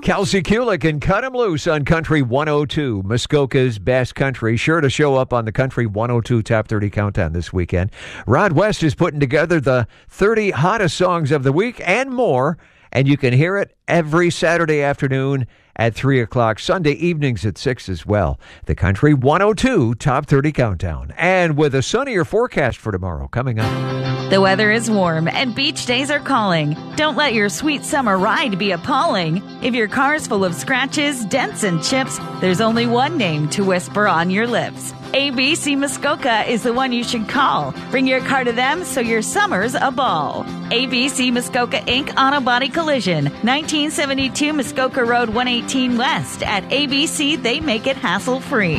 Kelsey Kulik and Cut 'em Loose on Country 102, Muskoka's best country. Sure to show up on the Country 102 Top 30 Countdown this weekend. Rod West is putting together the 30 hottest songs of the week and more, and you can hear it every Saturday afternoon at 3 o'clock, Sunday evenings at 6 as well. The Country 102 Top 30 Countdown. And with a sunnier forecast for tomorrow coming up. The weather is warm and beach days are calling. Don't let your sweet summer ride be appalling. If your car's full of scratches, dents, and chips, there's only one name to whisper on your lips. ABC Muskoka is the one you should call. Bring your car to them so your summer's a ball. ABC Muskoka Inc. Auto Body Collision, 1972 Muskoka Road 118 West. At ABC, they make it hassle-free.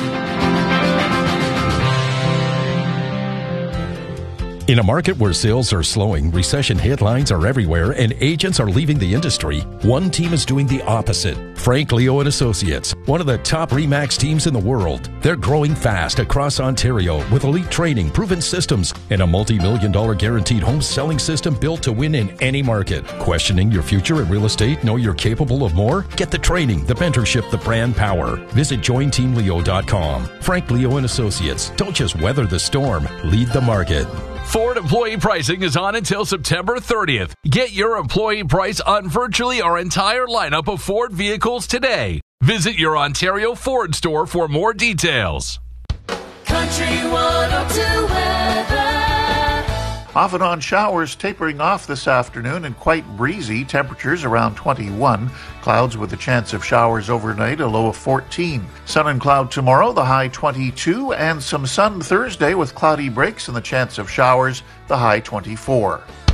In a market where sales are slowing, recession headlines are everywhere, and agents are leaving the industry, one team is doing the opposite. Frank Leo and Associates, one of the top RE/MAX teams in the world. They're growing fast across Ontario with elite training, proven systems, and a multi-million-dollar guaranteed home selling system built to win in any market. Questioning your future in real estate? Know you're capable of more? Get the training, the mentorship, the brand power. Visit jointeamleo.com. Frank Leo and Associates. Don't just weather the storm, lead the market. Ford employee pricing is on until September 30th. Get your employee price on virtually our entire lineup of Ford vehicles today. Visit your Ontario Ford store for more details. Country 102 weather. Off and on showers tapering off this afternoon and quite breezy. Temperatures around 21. Clouds with a chance of showers overnight, a low of 14. Sun and cloud tomorrow, the high 22. And some sun Thursday with cloudy breaks and the chance of showers, the high 24.